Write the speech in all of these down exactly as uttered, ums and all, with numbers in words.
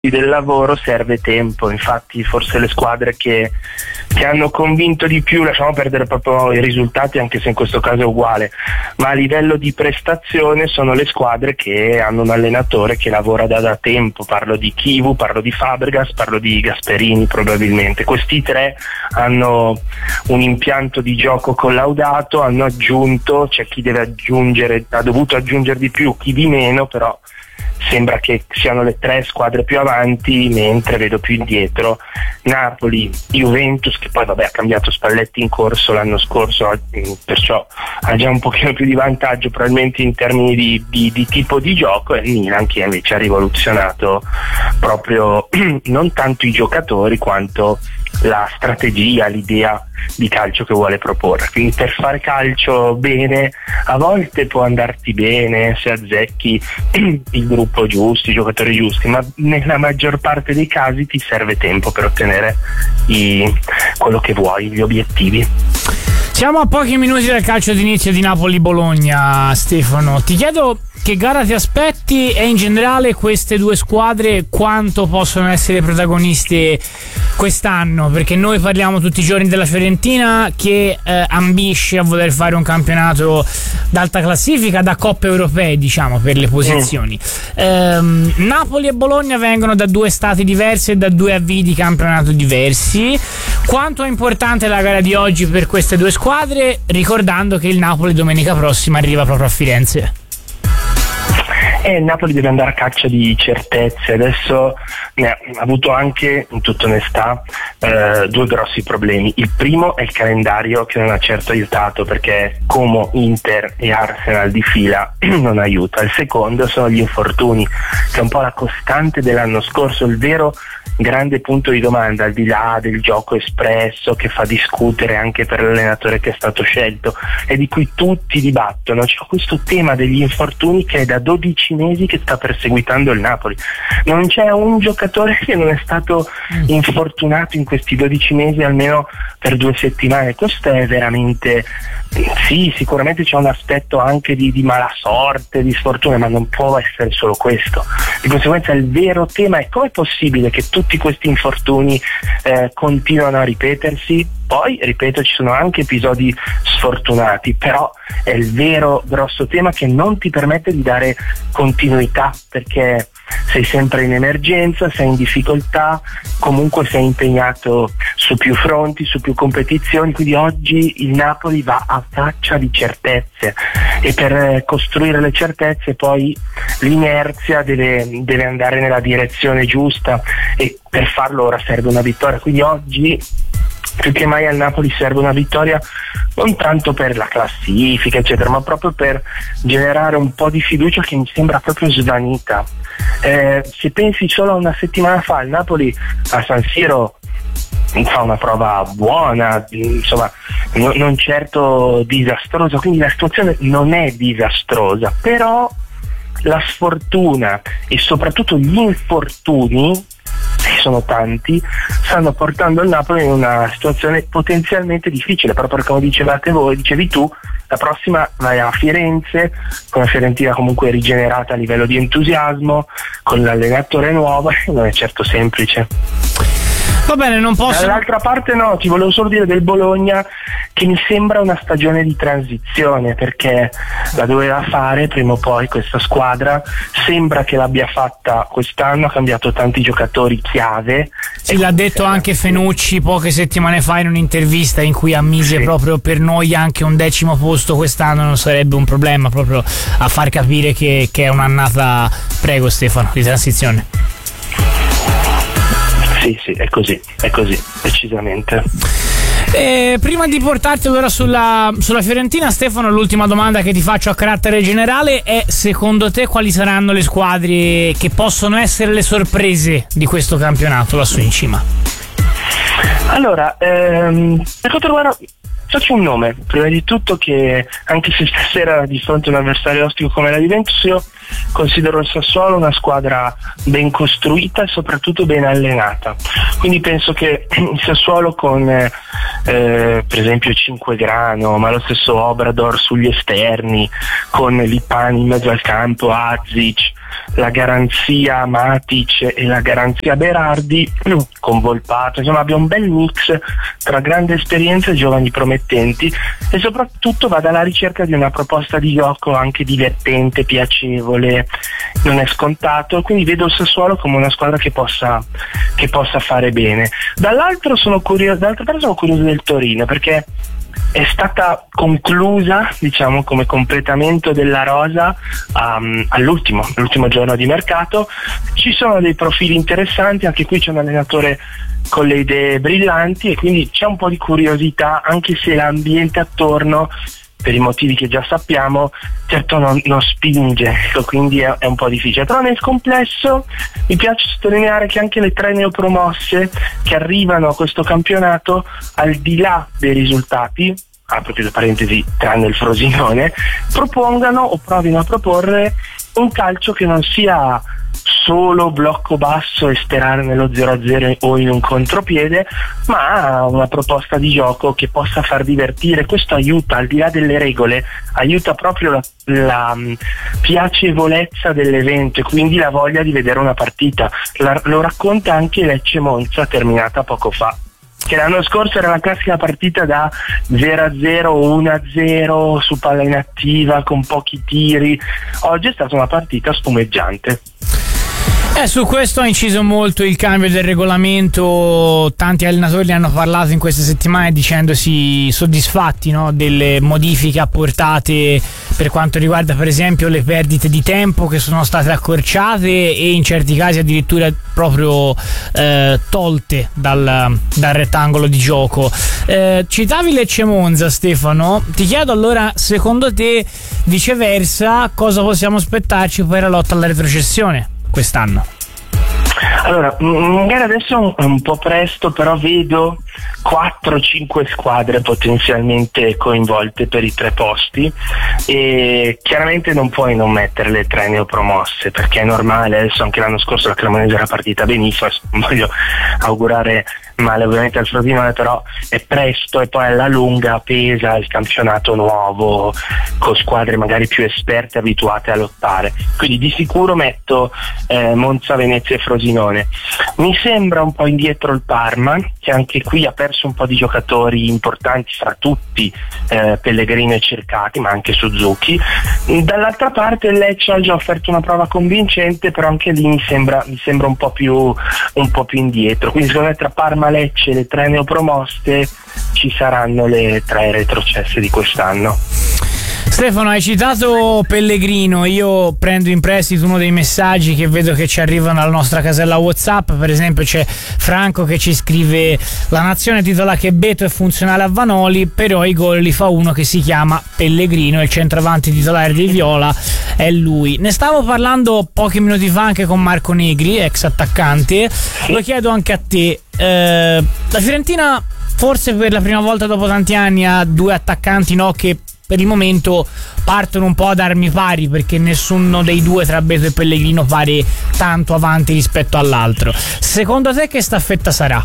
del lavoro serve tempo. Infatti forse le squadre che, che hanno convinto di più, lasciamo perdere proprio i risultati, anche se in questo caso è uguale, ma a livello di prestazione sono le squadre che hanno un allenatore che lavora da, da tempo. Parlo di Chivu, parlo di Fabregas, parlo di Gasperini probabilmente. Questi tre hanno un impianto di gioco collaudato, hanno aggiunto, c'è chi deve aggiungere, ha dovuto aggiungere di più, chi di meno, però sembra che siano le tre squadre più avanti, mentre vedo più indietro Napoli, Juventus, che poi vabbè ha cambiato Spalletti in corso l'anno scorso, perciò ha già un pochino più di vantaggio probabilmente in termini di, di, di tipo di gioco, e Milan che invece ha rivoluzionato proprio non tanto i giocatori quanto la strategia, l'idea di calcio che vuole proporre. Quindi per fare calcio bene a volte può andarti bene se azzecchi il gruppo giusto, i giocatori giusti, ma nella maggior parte dei casi ti serve tempo per ottenere i, quello che vuoi, gli obiettivi. Siamo a pochi minuti dal calcio d'inizio di Napoli-Bologna. Stefano, ti chiedo che gara ti aspetti e in generale queste due squadre quanto possono essere protagoniste quest'anno, perché noi parliamo tutti i giorni della Fiorentina che eh, ambisce a voler fare un campionato d'alta classifica, da coppe europee diciamo per le posizioni. mm. ehm, Napoli e Bologna vengono da due stati diversi e da due avvii di campionato diversi. Quanto è importante la gara di oggi per queste due squadre, ricordando che il Napoli domenica prossima arriva proprio a Firenze? E il Napoli deve andare a caccia di certezze. Adesso ne ha avuto anche, in tutta onestà, eh, due grossi problemi. Il primo è il calendario, che non ha certo aiutato, perché Como, Inter e Arsenal di fila non aiuta. Il secondo sono gli infortuni, che è un po' la costante dell'anno scorso. Il vero grande punto di domanda, al di là del gioco espresso che fa discutere anche per l'allenatore che è stato scelto e di cui tutti dibattono, c'è questo tema degli infortuni che è da dodici mesi che sta perseguitando il Napoli. Non c'è un giocatore che non è stato infortunato in questi dodici mesi almeno per due settimane. Questo è veramente, sì, sicuramente c'è un aspetto anche di, di mala sorte, di sfortuna, ma non può essere solo questo. Di conseguenza il vero tema è: come è possibile che tutti questi infortuni eh, continuano a ripetersi? Poi, ripeto, ci sono anche episodi sfortunati, però è il vero grosso tema che non ti permette di dare continuità, perché sei sempre in emergenza, sei in difficoltà, comunque sei impegnato su più fronti, su più competizioni. Quindi oggi il Napoli va a caccia di certezze, e per costruire le certezze poi l'inerzia deve, deve andare nella direzione giusta, e per farlo ora serve una vittoria. Quindi oggi più che mai al Napoli serve una vittoria, non tanto per la classifica eccetera, ma proprio per generare un po' di fiducia che mi sembra proprio svanita. Eh, se pensi solo a una settimana fa, il Napoli a San Siro fa una prova buona, insomma no, non certo disastrosa, quindi la situazione non è disastrosa, però la sfortuna e soprattutto gli infortuni, che sono tanti, stanno portando il Napoli in una situazione potenzialmente difficile, proprio come dicevate voi, dicevi tu, la prossima vai a Firenze, con la Fiorentina comunque rigenerata a livello di entusiasmo, con l'allenatore nuovo, non è certo semplice. Va bene, non posso. Dall'altra parte no, ti volevo solo dire del Bologna che mi sembra una stagione di transizione, perché la doveva fare prima o poi questa squadra, sembra che l'abbia fatta quest'anno, ha cambiato tanti giocatori chiave. Sì, l'ha detto anche Fenucci poche settimane fa in un'intervista in cui ammise sì. proprio per noi anche un decimo posto quest'anno non sarebbe un problema, proprio a far capire che, che è un'annata, prego Stefano, di transizione. Sì, sì, è così, è così, decisamente. E prima di portarti ora sulla, sulla Fiorentina, Stefano, l'ultima domanda che ti faccio a carattere generale è: secondo te quali saranno le squadre che possono essere le sorprese di questo campionato lassù in cima? Allora, ehm, per quanto riguarda, faccio un nome, prima di tutto, che anche se stasera di fronte a un avversario ostico come la Juventus, io considero il Sassuolo una squadra ben costruita e soprattutto ben allenata. Quindi penso che il Sassuolo con eh, per esempio Cinquegrano, ma lo stesso Obrador sugli esterni, con Lipani in mezzo al campo, Azic, la garanzia Matic e la garanzia Berardi con Volpato, insomma abbia un bel mix tra grande esperienza e giovani promettenti, e soprattutto vada alla ricerca di una proposta di gioco anche divertente, piacevole, non è scontato, quindi vedo il Sassuolo come una squadra che possa, che possa fare bene. Dall'altro sono curioso, dall'altra parte sono curioso del Torino, perché è stata conclusa, diciamo, come completamento della rosa um, all'ultimo, all'ultimo giorno di mercato. Ci sono dei profili interessanti, anche qui c'è un allenatore con le idee brillanti e quindi c'è un po' di curiosità, anche se l'ambiente attorno, per i motivi che già sappiamo, certo non, non spinge, quindi è, è un po' difficile. Però nel complesso mi piace sottolineare che anche le tre neopromosse che arrivano a questo campionato, al di là dei risultati, apro chiuso parentesi, tranne il Frosinone, propongano o provino a proporre un calcio che non sia solo blocco basso e sperare nello zero a zero o in un contropiede, ma una proposta di gioco che possa far divertire. Questo aiuta, al di là delle regole, aiuta proprio la, la um, piacevolezza dell'evento e quindi la voglia di vedere una partita. La, lo racconta anche Lecce Monza, terminata poco fa, che l'anno scorso era la classica partita da zero a zero o uno a zero su palla inattiva con pochi tiri. Oggi è stata una partita spumeggiante. Eh, su questo ha inciso molto il cambio del regolamento. Tanti allenatori ne hanno parlato in queste settimane dicendosi soddisfatti, no, delle modifiche apportate per quanto riguarda per esempio le perdite di tempo, che sono state accorciate e in certi casi addirittura proprio eh, tolte dal, dal rettangolo di gioco. Eh, citavi Lecce Monza, Stefano, ti chiedo allora, secondo te viceversa cosa possiamo aspettarci per la lotta alla retrocessione quest'anno? Allora, magari adesso è un po' presto, però vedo quattro cinque squadre potenzialmente coinvolte per i tre posti e chiaramente non puoi non mettere le tre neopromosse, perché è normale. Adesso anche l'anno scorso la Cremonese era partita benissimo, non voglio augurare male ovviamente al Frosinone, però è presto e poi alla lunga pesa il campionato nuovo con squadre magari più esperte, abituate a lottare, quindi di sicuro metto eh, Monza, Venezia e Frosinone. Mi sembra un po' indietro il Parma, che anche qui ha perso un po' di giocatori importanti, fra tutti eh, Pellegrino e Cercati, ma anche Suzuki. Dall'altra parte il Lecce ha già offerto una prova convincente, però anche lì mi sembra, mi sembra un po' più un po' più indietro, quindi secondo me tra Parma, Lecce e le tre neopromoste ci saranno le tre retrocesse di quest'anno. Stefano, hai citato Pellegrino, io prendo in prestito uno dei messaggi che vedo che ci arrivano alla nostra casella WhatsApp. Per esempio c'è Franco che ci scrive: la nazione titola che Beto è funzionale a Vanoli, però i gol li fa uno che si chiama Pellegrino e il centravanti titolare di Viola è lui. Ne stavo parlando pochi minuti fa anche con Marco Negri, ex attaccante. Lo chiedo anche a te, eh, la Fiorentina forse per la prima volta dopo tanti anni ha due attaccanti, no, che per il momento partono un po' ad armi pari, perché nessuno dei due tra Beto e Pellegrino pare tanto avanti rispetto all'altro. Secondo te che staffetta sarà?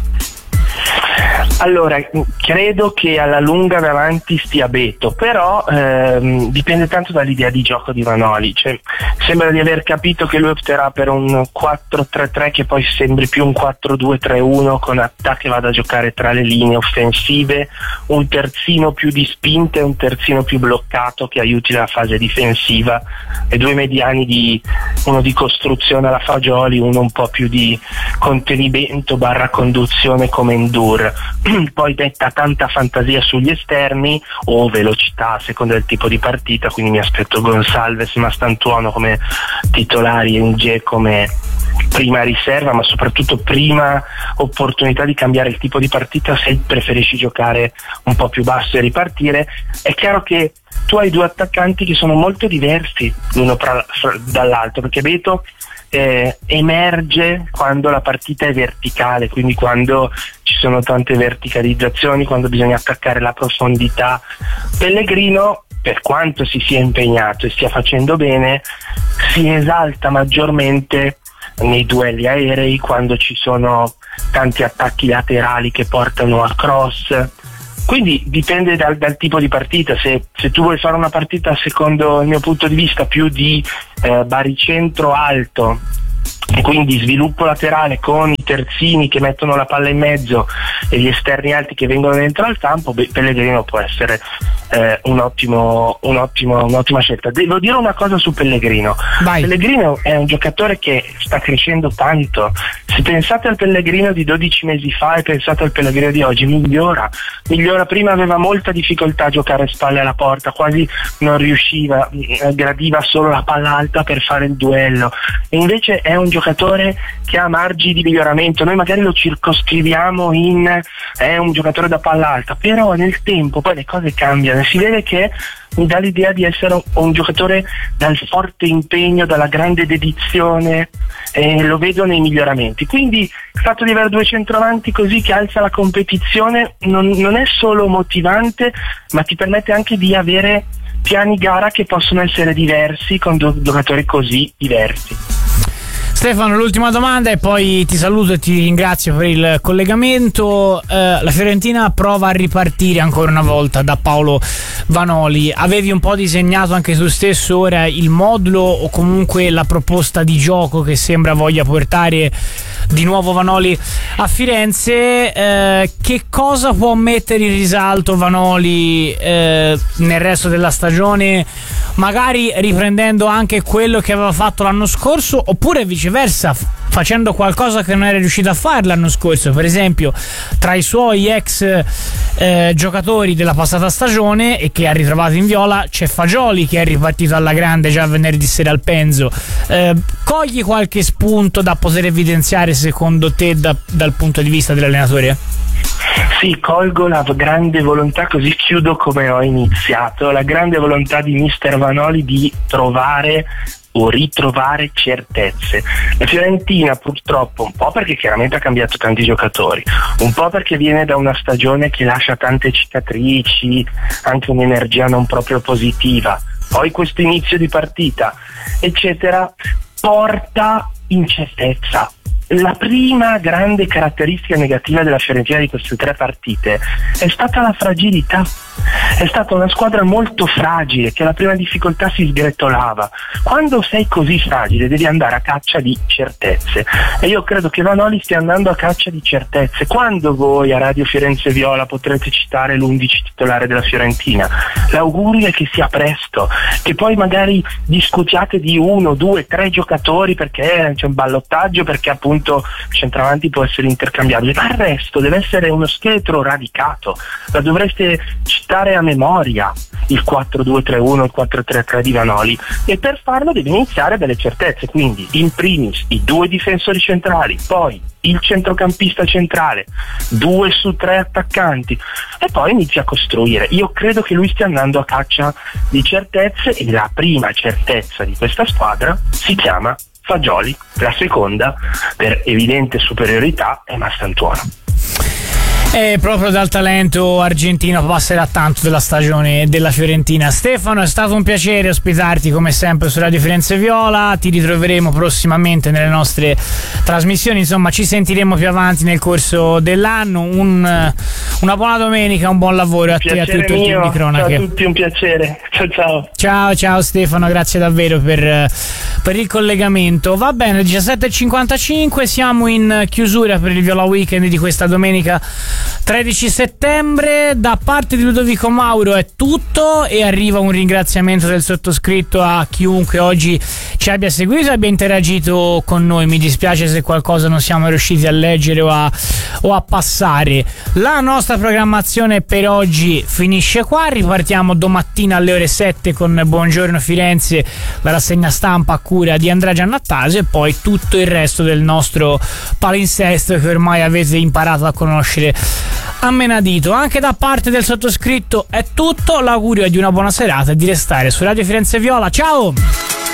Allora, credo che alla lunga davanti stia Beto, però ehm, dipende tanto dall'idea di gioco di Vanoli. Cioè, sembra di aver capito che lui opterà per un quattro tre tre che poi sembri più un quattro due tre uno, con Attà che vada a giocare tra le linee offensive, un terzino più di spinta e un terzino più bloccato che aiuti la fase difensiva, e due mediani, di uno di costruzione alla Fagioli, uno un po' più di contenimento barra conduzione come Endur. Poi detta tanta fantasia sugli esterni o velocità a seconda del tipo di partita, quindi mi aspetto Gonsalves, Mastantuono come titolari e Nge come prima riserva, ma soprattutto prima opportunità di cambiare il tipo di partita se preferisci giocare un po' più basso e ripartire. È chiaro che tu hai due attaccanti che sono molto diversi l'uno pra, fra, dall'altro, perché Beto eh, emerge quando la partita è verticale, quindi quando ci sono tante verticalizzazioni, quando bisogna attaccare la profondità. Pellegrino, per quanto si sia impegnato e stia facendo bene, si esalta maggiormente nei duelli aerei, quando ci sono tanti attacchi laterali che portano a cross, quindi dipende dal, dal tipo di partita. Se, se tu vuoi fare una partita, secondo il mio punto di vista, più di eh, baricentro alto, e quindi sviluppo laterale con i terzini che mettono la palla in mezzo e gli esterni alti che vengono dentro al campo, beh, Pellegrino può essere eh, un ottimo, un ottimo, un'ottima scelta. Devo dire una cosa su Pellegrino. Vai. Pellegrino è un giocatore che sta crescendo tanto. Se pensate al Pellegrino di dodici mesi fa e pensate al Pellegrino di oggi, migliora. Migliora. Prima aveva molta difficoltà a giocare spalle alla porta, quasi non riusciva, gradiva solo la palla alta per fare il duello. E invece è un giocatore che ha margini di miglioramento. Noi magari lo circoscriviamo in è un giocatore da palla alta, però nel tempo poi le cose cambiano e si vede che mi dà l'idea di essere un giocatore dal forte impegno, dalla grande dedizione, e lo vedo nei miglioramenti. Quindi il fatto di avere due centravanti così che alza la competizione non, non è solo motivante, ma ti permette anche di avere piani gara che possono essere diversi con due giocatori così diversi. Stefano, l'ultima domanda e poi ti saluto e ti ringrazio per il collegamento. Eh, la Fiorentina prova a ripartire ancora una volta da Paolo Vanoli. Avevi un po' disegnato anche tu stesso ora il modulo o comunque la proposta di gioco che sembra voglia portare di nuovo Vanoli a Firenze. Eh, che cosa può mettere in risalto Vanoli eh, nel resto della stagione, magari riprendendo anche quello che aveva fatto l'anno scorso, oppure viceversa facendo qualcosa che non era riuscito a fare l'anno scorso? Per esempio, tra i suoi ex eh, giocatori della passata stagione e che ha ritrovato in viola c'è Fagioli, che è ripartito alla grande già venerdì sera al Penzo. Eh, cogli qualche spunto da poter evidenziare secondo te da, dal punto di vista dell'allenatore? Sì, colgo la grande volontà, così chiudo come ho iniziato, la grande volontà di mister Vanoli di trovare o ritrovare certezze. La Fiorentina purtroppo, un po' perché chiaramente ha cambiato tanti giocatori, un po' perché viene da una stagione che lascia tante cicatrici, anche un'energia non proprio positiva, poi questo inizio di partita eccetera porta incertezza. La prima grande caratteristica negativa della Fiorentina di queste tre partite è stata la fragilità. È stata una squadra molto fragile che alla prima difficoltà si sgretolava. Quando sei così fragile devi andare a caccia di certezze e io credo che Vanoli stia andando a caccia di certezze. Quando voi a Radio Firenze Viola potrete citare l'undici titolare della Fiorentina, l'augurio è che sia presto, che poi magari discutiate di uno, due, tre giocatori perché c'è un ballottaggio, perché appunto il centravanti può essere intercambiabile, ma il resto deve essere uno scheletro radicato. La dovreste citare a memoria il quattro due tre uno, il quattro tre tre di Vanoli, e per farlo deve iniziare delle certezze, quindi in primis i due difensori centrali, poi il centrocampista centrale, due su tre attaccanti, e poi inizia a costruire. Io credo che lui stia andando a caccia di certezze e la prima certezza di questa squadra si chiama Fagioli, la seconda, per evidente superiorità, è Mastantuono. E proprio dal talento argentino passerà tanto della stagione della Fiorentina. Stefano, è stato un piacere ospitarti come sempre su Radio Firenze Viola. Ti ritroveremo prossimamente nelle nostre trasmissioni, insomma ci sentiremo più avanti nel corso dell'anno. Un, una buona domenica, un buon lavoro a te e a tutto il team di cronache. Ciao a tutti, un ciao ciao. Ciao ciao Stefano, grazie davvero per, per il collegamento. Va bene, diciassette e cinquantacinque, siamo in chiusura per il Viola Weekend di questa domenica tredici settembre. Da parte di Ludovico Mauro è tutto e arriva un ringraziamento del sottoscritto a chiunque oggi ci abbia seguito e abbia interagito con noi. Mi dispiace se qualcosa non siamo riusciti a leggere o a, o a passare. La nostra programmazione per oggi finisce qua, ripartiamo domattina alle ore sette con Buongiorno Firenze, la rassegna stampa a cura di Andrea Giannattasio, e poi tutto il resto del nostro palinsesto che ormai avete imparato a conoscere a menadito. Anche da parte del sottoscritto è tutto, l'augurio è di una buona serata e di restare su Radio Firenze Viola. Ciao!